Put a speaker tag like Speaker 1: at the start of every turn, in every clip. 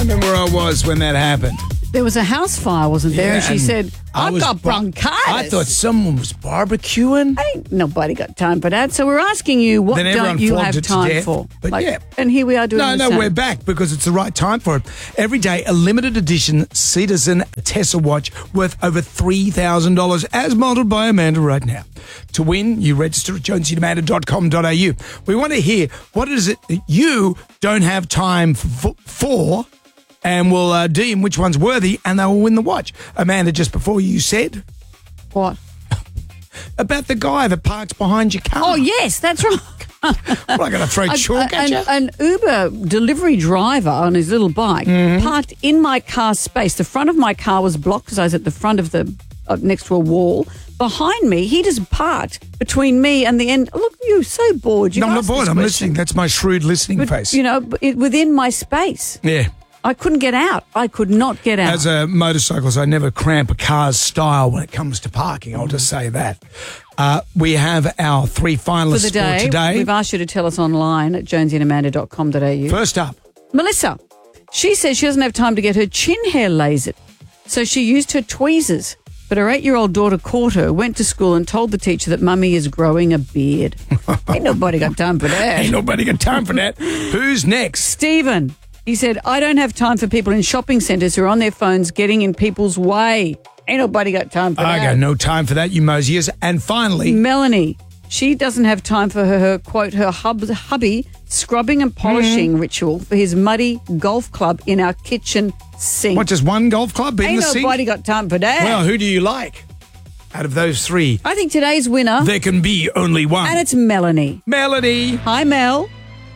Speaker 1: remember where I was when that happened.
Speaker 2: There was a house fire, wasn't there?
Speaker 1: Yeah,
Speaker 2: And she said, I've got bronchitis.
Speaker 1: I thought someone was barbecuing.
Speaker 2: Ain't nobody got time for that. So we're asking you, what
Speaker 1: Then everyone
Speaker 2: don't you
Speaker 1: flogged
Speaker 2: have
Speaker 1: it to
Speaker 2: time
Speaker 1: death.
Speaker 2: for?
Speaker 1: But yeah.
Speaker 2: And here we are doing the
Speaker 1: No,
Speaker 2: same.
Speaker 1: we're back because it's the right time for it. Every day, a limited edition Citizen Tesla watch worth over $3,000, as modeled by Amanda right now. To win, you register at jonesyandamanda.com.au. We want to hear what is it that you don't have time for, and we'll deem which one's worthy, and they will win the watch. Amanda, just before you said...
Speaker 2: What?
Speaker 1: About the guy that parks behind your car.
Speaker 2: Oh, yes, that's right.
Speaker 1: Am I going to throw chalk at you?
Speaker 2: An Uber delivery driver on his little bike parked in my car space. The front of my car was blocked because I was at the front of the next to a wall. Behind me, he just parked between me and the end. Look, you're so bored.
Speaker 1: No, I'm not bored. I'm listening. That's my shrewd listening face.
Speaker 2: You know, within my space.
Speaker 1: Yeah.
Speaker 2: I couldn't get out. I could not get out.
Speaker 1: As a motorcyclist, I never cramp a car's style when it comes to parking. I'll just say that. We have our three finalists for today.
Speaker 2: We've asked you to tell us online at jonesyandamanda.com.au.
Speaker 1: First up,
Speaker 2: Melissa. She says she doesn't have time to get her chin hair lasered, so she used her tweezers. But her 8-year-old daughter caught her, went to school and told the teacher that Mummy is growing a beard. Ain't nobody got time for that.
Speaker 1: Ain't nobody got time for that. Who's next?
Speaker 2: Stephen. He said, I don't have time for people in shopping centres who are on their phones getting in people's way. Ain't nobody got time for that.
Speaker 1: I got no time for that, you mosiers. And finally...
Speaker 2: Melanie. She doesn't have time for her quote, her hubby scrubbing and polishing ritual for his muddy golf club in our kitchen sink.
Speaker 1: What, just one golf club in
Speaker 2: Ain't
Speaker 1: the sink?
Speaker 2: nobody got time for that.
Speaker 1: Well, who do you like out of those three?
Speaker 2: I think today's winner...
Speaker 1: There can be only one.
Speaker 2: And it's Melanie.
Speaker 1: Melanie.
Speaker 2: Hi, Mel.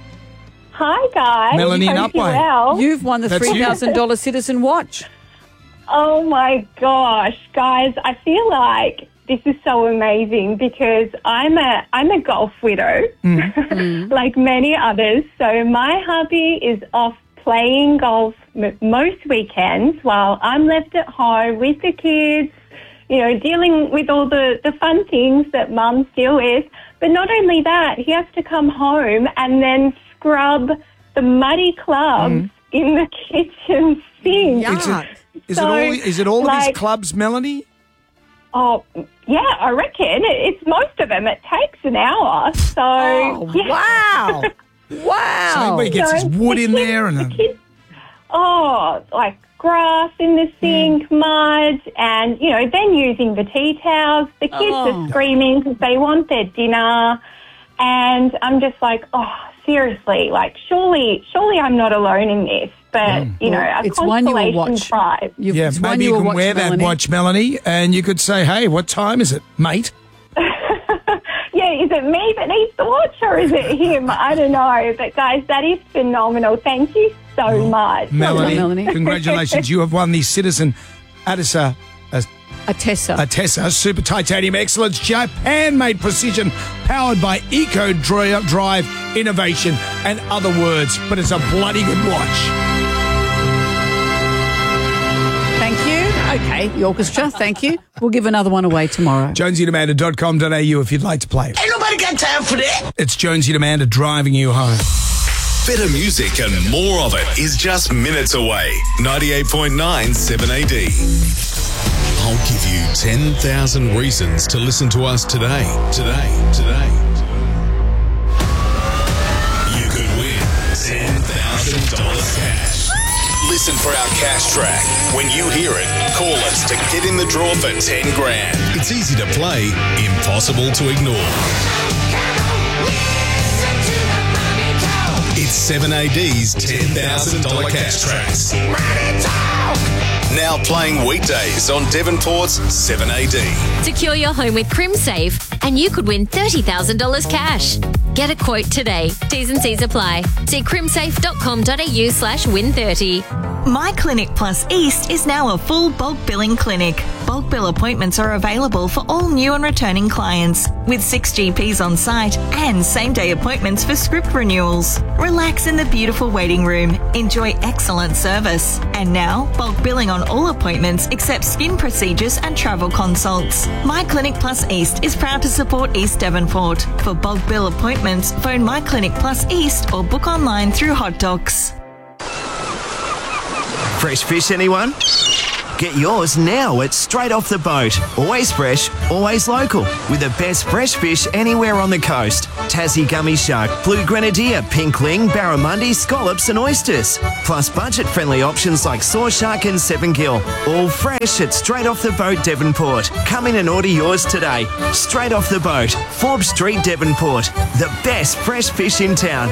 Speaker 3: Hi, guys.
Speaker 1: Melanie and
Speaker 3: Hope you're
Speaker 1: Upway.
Speaker 3: well.
Speaker 2: You've won the
Speaker 1: That's you.
Speaker 2: $3,000 Citizen watch.
Speaker 3: Oh, my gosh. Guys, I feel like this is so amazing because I'm a golf widow, like many others. So my hubby is off playing golf most weekends while I'm left at home with the kids, you know, dealing with all the fun things that mums deal with. But not only that, he has to come home and then scrub the muddy clubs in the kitchen sink.
Speaker 1: Is it all of his clubs, Melanie?
Speaker 3: Oh, yeah, I reckon. It's most of them. It takes an hour. So,
Speaker 2: Wow.
Speaker 1: So he gets his wood in there and...
Speaker 3: like grass in the sink, mud, and, you know, then using the tea towels. The kids are screaming because they want their dinner. And I'm just like, seriously, like, surely I'm not alone in this. But, you know, a
Speaker 2: it's one you will
Speaker 3: consolation
Speaker 2: watch.
Speaker 3: prize.
Speaker 1: Maybe you can wear that watch, Melanie, and you could say, hey, what time is it, mate?
Speaker 3: Yeah, is it me that needs the watch or is it him? I don't know. But, guys, that is phenomenal. Thank you so much.
Speaker 1: Melanie, congratulations. You have won the Citizen Atessa Super Titanium Excellence Japan-made precision powered by Eco Drive innovation and other words. But it's a bloody good watch.
Speaker 2: Thank you. Okay, the orchestra, thank you. We'll give another one away tomorrow.
Speaker 1: JonesyandAmanda.com.au if you'd like to play. Ain't nobody got time for that. It's Jonesy and Amanda driving you home.
Speaker 4: Better music and more of it is just minutes away. 98.9 7AD. I'll give you 10,000 reasons to listen to us today. You could win $10,000 cash. Listen for our cash track. When you hear it, call us to get in the draw for 10 grand. It's easy to play, impossible to ignore. It's 7AD's $10,000 cash tracks. Now playing weekdays on Devonport's 7AD.
Speaker 5: Secure your home with CrimSafe and you could win $30,000 cash. Get a quote today. T's and C's apply. See crimsafe.com.au/win30.
Speaker 6: My Clinic Plus East is now a full bulk billing clinic. Bulk bill appointments are available for all new and returning clients, with 6 GPs on site and same-day appointments for script renewals. Relax in the beautiful waiting room. Enjoy excellent service. And now, bulk billing on all appointments except skin procedures and travel consults. My Clinic Plus East is proud to support East Devonport. For bulk bill appointments, phone My Clinic Plus East or book online through Hot Docs.
Speaker 7: Fresh fish, anyone? Get yours now at Straight Off the Boat. Always fresh, always local. With the best fresh fish anywhere on the coast. Tassie gummy shark, blue grenadier, pinkling, barramundi, scallops and oysters. Plus budget-friendly options like saw shark and 7-gill. All fresh at Straight Off the Boat, Devonport. Come in and order yours today. Straight Off the Boat, Forbes Street, Devonport. The best fresh fish in town.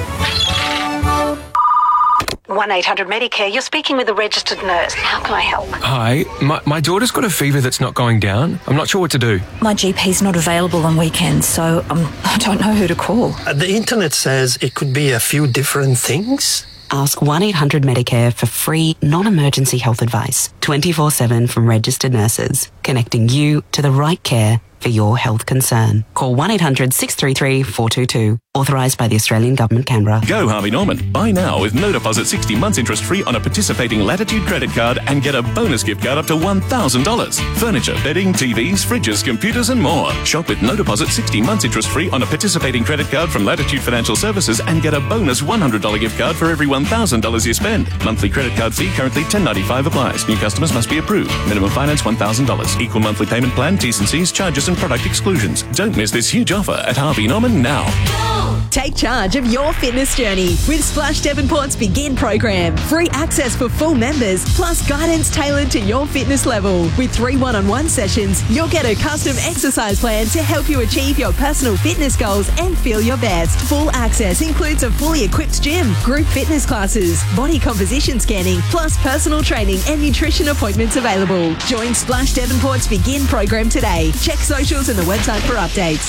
Speaker 8: 1-800-MEDICARE. You're speaking with a registered nurse. How can I help?
Speaker 9: Hi, my daughter's got a fever that's not going down. I'm not sure what to do.
Speaker 8: My GP's not available on weekends, so I don't know who to call.
Speaker 10: The internet says it could be a few different things.
Speaker 11: Ask 1-800-MEDICARE for free, non-emergency health advice, 24/7 from registered nurses, connecting you to the right care for your health concern. Call 1-800-633-422. Authorised by the Australian Government, Canberra.
Speaker 12: Go Harvey Norman. Buy now with no deposit 60 months interest free on a participating Latitude credit card and get a bonus gift card up to $1,000. Furniture, bedding, TVs, fridges, computers and more. Shop with no deposit 60 months interest free on a participating credit card from Latitude Financial Services and get a bonus $100 gift card for every $1,000 you spend. Monthly credit card fee currently $10.95 applies. New customers must be approved. Minimum finance $1,000. Equal monthly payment plan, T's and C's, charges and product exclusions. Don't miss this huge offer at Harvey Norman now.
Speaker 13: Take charge of your fitness journey with Splash Devonport's Begin program. Free access for full members, plus guidance tailored to your fitness level. With 3 one-on-one sessions, you'll get a custom exercise plan to help you achieve your personal fitness goals and feel your best. Full access includes a fully equipped gym, group fitness classes, body composition scanning, plus personal training and nutrition appointments available. Join Splash Devonport's Begin program today. Check socials and the website for updates.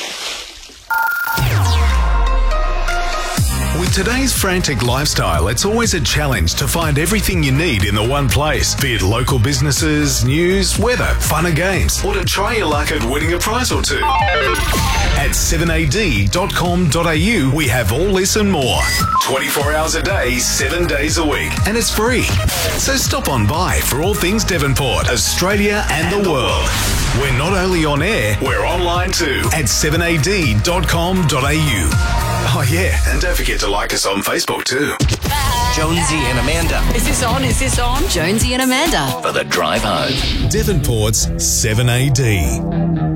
Speaker 4: With today's frantic lifestyle, it's always a challenge to find everything you need in the one place. Be it local businesses, news, weather, fun and games, or to try your luck at winning a prize or two. At 7ad.com.au, we have all this and more. 24 hours a day, 7 days a week. And it's free. So stop on by for all things Devonport, Australia and the world. We're not only on air, we're online too at 7ad.com.au. Oh yeah, and don't forget to like us on Facebook too.
Speaker 7: Jonesy and Amanda.
Speaker 2: Is this on? Is this on?
Speaker 14: Jonesy and Amanda.
Speaker 4: For the drive home. Devonport's 7AD.